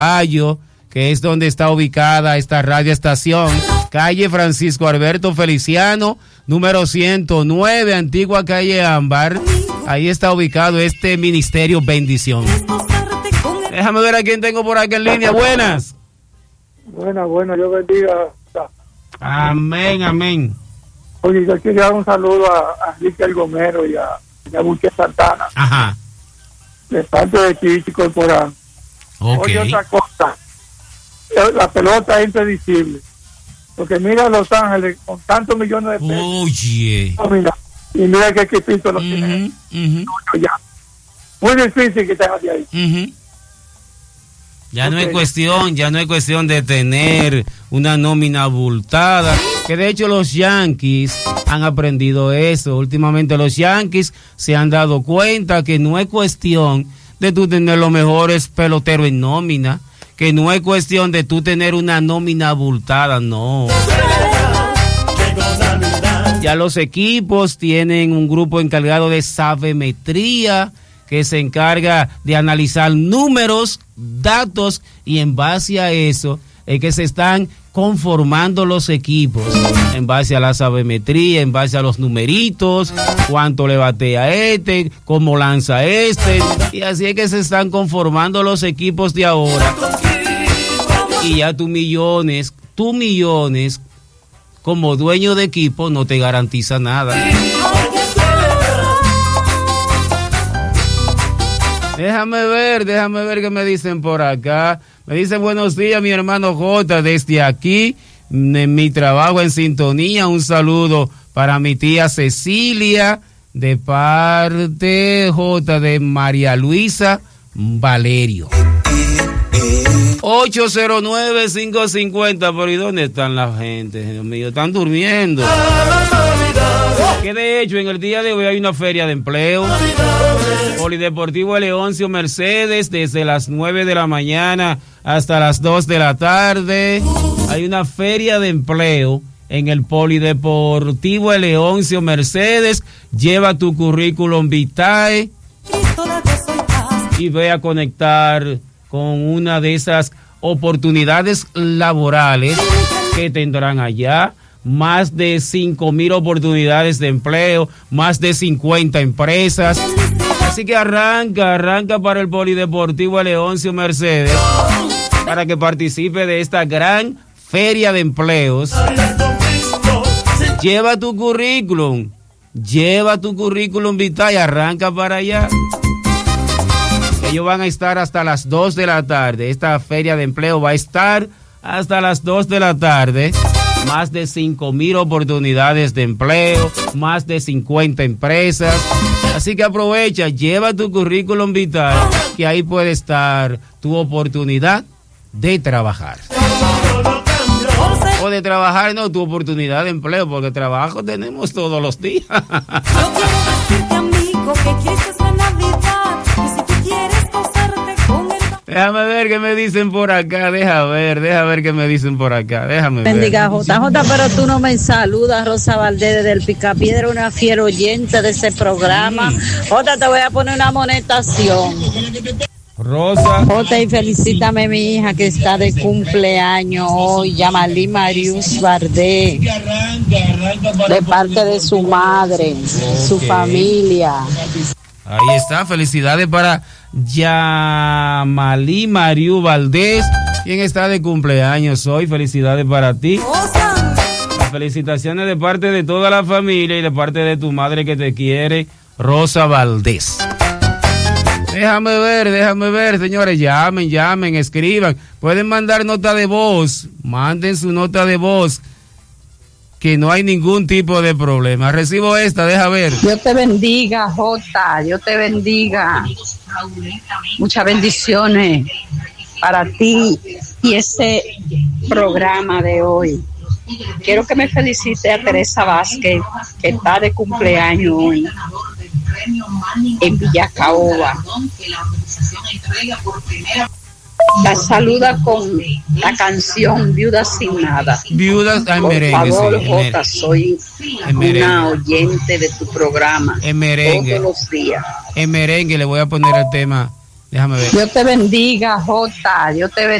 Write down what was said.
Caballo, que es donde está ubicada esta radioestación, calle Francisco Alberto Feliciano, número 109, antigua calle Ámbar. Ahí está ubicado este ministerio Bendición. Déjame ver a quién tengo por acá en línea. Buenas. Buenas, Dios bendiga. Amén, amén. Oye, yo quiero dar un saludo a Ricky Gomero y a Buche Santana. Ajá. De parte de Chichi Corporal. Okay. Oye, otra cosa. La pelota es impredecible. Porque mira Los Ángeles con tantos millones de pesos. Oye. Oh, mira, y mira qué equipito lo tiene. Ya. Muy difícil que te hagas de ahí. Ya no es cuestión de tener una nómina abultada, que de hecho los Yankees han aprendido eso. Últimamente los Yankees se han dado cuenta que no es cuestión de tú tener los mejores peloteros en nómina, que no es cuestión de tú tener una nómina abultada, no. Ya los equipos tienen un grupo encargado de sabemetría, que se encarga de analizar números, datos, y en base a eso es que se están conformando los equipos, en base a la sabemetría, en base a los numeritos, cuánto le batea este, cómo lanza este, y así es que se están conformando los equipos de ahora. Y ya tus millones, como dueño de equipo, no te garantiza nada. Déjame ver qué me dicen por acá. Me dicen buenos días, mi hermano J, desde aquí, en mi trabajo en sintonía. Un saludo para mi tía Cecilia, de parte J de María Luisa Valerio. 809-550, pero ¿y dónde están la gente? Dios mío, están durmiendo. Que de hecho en el día de hoy hay una feria de empleo. Polideportivo Leoncio Mercedes, desde las 9 de la mañana hasta las 2 de la tarde. Hay una feria de empleo en el Polideportivo Leoncio Mercedes. Lleva tu currículum vitae y ve a conectar con una de esas oportunidades laborales que tendrán allá. Más de 5,000 oportunidades de empleo, más de 50 empresas. Así que arranca para el Polideportivo Leoncio Mercedes para que participe de esta gran feria de empleos. Lleva tu currículum vitae y arranca para allá. Ellos van a estar hasta las 2 de la tarde. Esta feria de empleo va a estar hasta las 2 de la tarde. Más de 5,000 oportunidades de empleo, más de 50 empresas. Así que aprovecha, lleva tu currículum vitae, que ahí puede estar tu oportunidad de trabajar. O de trabajar, no, tu oportunidad de empleo, porque trabajo tenemos todos los días. Déjame ver qué me dicen por acá, deja ver qué me dicen por acá, déjame ver. Bendiga JJ, pero tú no me saludas, Rosa Valdés desde el Picapiedra, una fiel oyente de ese programa. Jota, te voy a poner una amonestación. Rosa. Jota, y felicítame a mi hija que está de cumpleaños hoy, Yamalí Marius Valdés, de parte de su madre, su familia. Ahí está, felicidades para Yamalí Mariu Valdés, quien está de cumpleaños hoy. Felicidades para ti. Las felicitaciones de parte de toda la familia y de parte de tu madre que te quiere, Rosa Valdés. Déjame ver, señores, llamen, escriban. Pueden mandar nota de voz, manden su nota de voz, que no hay ningún tipo de problema. Recibo esta, deja ver. Dios te bendiga, Jota, Dios te bendiga. Muchas bendiciones para ti y ese programa de hoy. Quiero que me felicite a Teresa Vázquez, que está de cumpleaños hoy en Villacaoba. La saluda con la canción Viudas sin Nada. Viudas en por merengue. Favor, sí, Jota, soy una oyente de tu programa. En merengue. Todos los días. En merengue le voy a poner el tema Déjame ver. Dios te bendiga, Jota. Dios te bendiga.